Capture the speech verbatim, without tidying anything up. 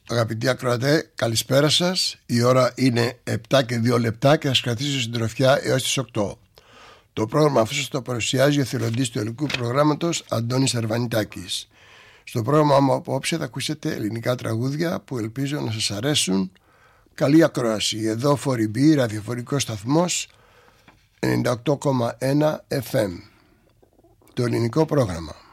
Αγαπητοί ακροατέ, καλησπέρα σας. Η ώρα είναι επτά και δύο λεπτά και θα σας κρατήσω συντροφιά έως τις οκτώ. Το πρόγραμμα αυτό σας το παρουσιάζει ο θελοντής του ελληνικού προγράμματος Αντώνης Αρβανιτάκης. Στο πρόγραμμα μου απόψε θα ακούσετε ελληνικά τραγούδια που ελπίζω να σας αρέσουν. Καλή ακρόαση. Εδώ φορ μπι, ραδιοφορικός σταθμός ενενήντα οκτώ κόμμα ένα εφ εμ. Το ελληνικό πρόγραμμα.